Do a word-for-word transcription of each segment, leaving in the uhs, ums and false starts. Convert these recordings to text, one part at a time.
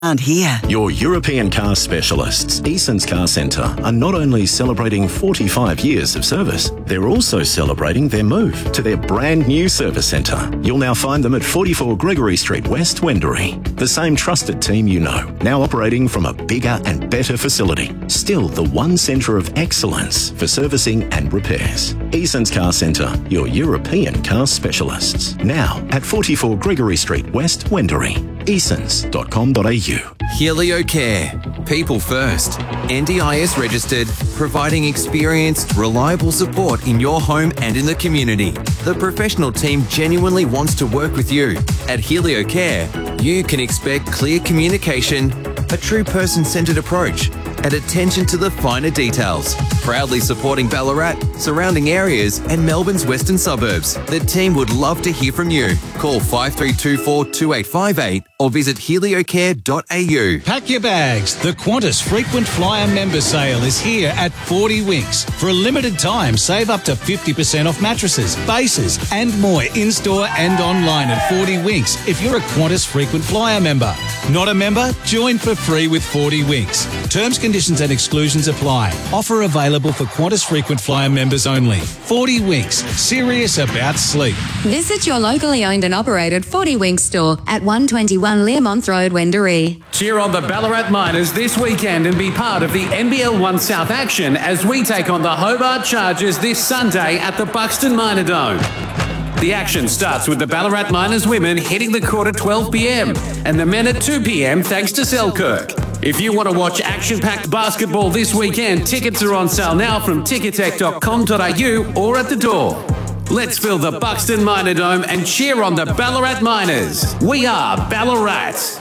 And here. Your European car specialists, Eason's Car Centre, are not only celebrating forty-five years of service, they're also celebrating their move to their brand new service centre. You'll now find them at forty-four Gregory Street West, Wendouree. The same trusted team you know, now operating from a bigger and better facility. Still the one centre of excellence for servicing and repairs. Eason's Car Centre, your European car specialists. Now at forty-four Gregory Street West, Wendouree. easons dot com dot a u. Helio Care. People first. N D I S registered, providing experienced, reliable support in your home and in the community. The professional team genuinely wants to work with you. At Helio Care, you can expect clear communication, a true person-centred approach, and attention to the finer details. Proudly supporting Ballarat, surrounding areas, and Melbourne's western suburbs. The team would love to hear from you. Call five three two four, two eight five eight or visit helio care dot a u. Pack your bags. The Qantas Frequent Flyer member sale is here at forty Winks. For a limited time, save up to fifty percent off mattresses, bases, and more in-store and online at forty Winks if you're a Qantas Frequent Flyer member. Not a member? Join for free with forty Winks. Terms, conditions and exclusions apply. Offer available for Qantas Frequent Flyer members only. forty Winks. Serious about sleep. Visit your locally owned and operated forty Winks store at one twenty-one Learmonth Road, Wendouree. Cheer on the Ballarat Miners this weekend and be part of the N B L one South action as we take on the Hobart Chargers this Sunday at the Buxton Miner Dome. The action starts with the Ballarat Miners women hitting the court at twelve p m and the men at two p m thanks to Selkirk. If you want to watch action-packed basketball this weekend, tickets are on sale now from ticketek dot com dot a u or at the door. Let's fill the Buxton Miner Dome and cheer on the Ballarat Miners. We are Ballarat.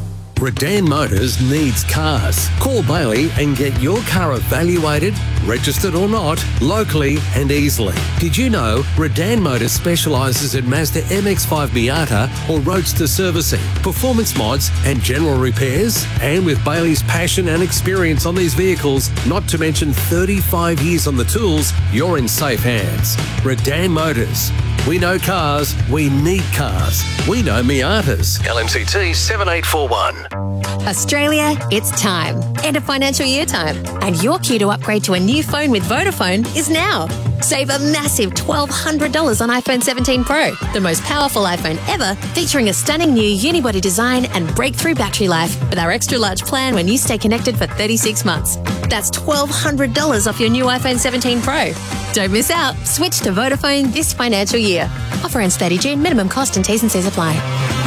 Redan Motors needs cars. Call Bailey and get your car evaluated, registered or not, locally and easily. Did you know Redan Motors specialises in Mazda M X five Miata or Roadster servicing, performance mods and general repairs? And with Bailey's passion and experience on these vehicles, not to mention thirty-five years on the tools, you're in safe hands. Redan Motors. We know cars, we need cars. We know Miatas. L M C T seven eight four one. Australia, it's time. End of financial year time. And your cue to upgrade to a new phone with Vodafone is now. Save a massive twelve hundred dollars on iPhone seventeen Pro, the most powerful iPhone ever, featuring a stunning new unibody design and breakthrough battery life with our extra large plan when you stay connected for thirty-six months. That's twelve hundred dollars off your new iPhone seventeen Pro. Don't miss out. Switch to Vodafone this financial year. Offer ends thirty June. Minimum cost and T's and C's apply.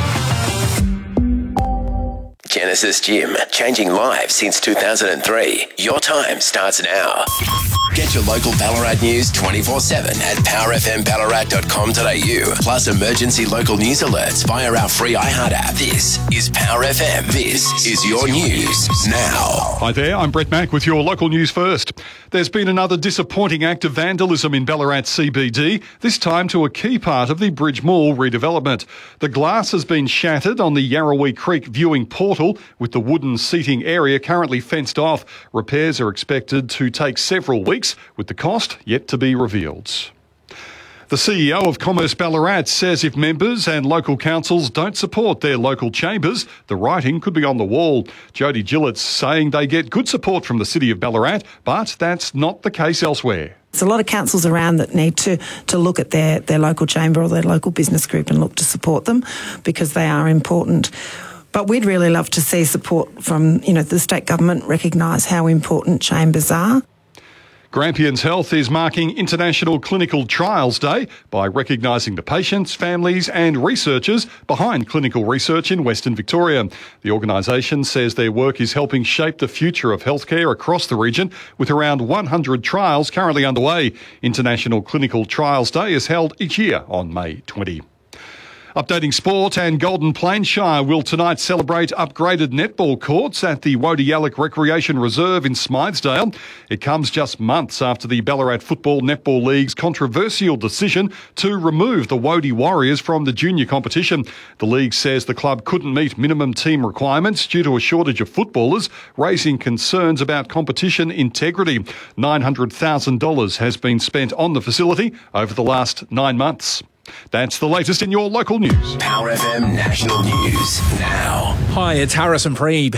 Genesis Gym, changing lives since two thousand three. Your time starts now. Get your local Ballarat news twenty-four seven at power f m ballarat dot com dot a u. Plus emergency local news alerts via our free iHeart app. This is Power F M. This is your news now. Hi there, I'm Brett Mack with your local news first. There's been another disappointing act of vandalism in Ballarat C B D, this time to a key part of the Bridge Mall redevelopment. The glass has been shattered on the Yarrawee Creek viewing portal, with the wooden seating area currently fenced off. Repairs are expected to take several weeks, with the cost yet to be revealed. The C E O of Commerce Ballarat says if members and local councils don't support their local chambers, the writing could be on the wall. Jody Gillett's saying they get good support from the City of Ballarat, but that's not the case elsewhere. There's a lot of councils around that need to, to look at their, their local chamber or their local business group and look to support them because they are important. But we'd really love to see support from, you know, the state government recognise how important chambers are. Grampians Health is marking International Clinical Trials Day by recognising the patients, families and researchers behind clinical research in Western Victoria. The organisation says their work is helping shape the future of healthcare across the region, with around one hundred trials currently underway. International Clinical Trials Day is held each year on May twentieth. Updating sport, and Golden Plains Shire will tonight celebrate upgraded netball courts at the Wodialloc Recreation Reserve in Smythesdale. It comes just months after the Ballarat Football Netball League's controversial decision to remove the Wodi Warriors from the junior competition. The league says the club couldn't meet minimum team requirements due to a shortage of footballers, raising concerns about competition integrity. nine hundred thousand dollars has been spent on the facility over the last nine months. That's the latest in your local news. Power F M National News now. Hi, it's Harrison Preeb.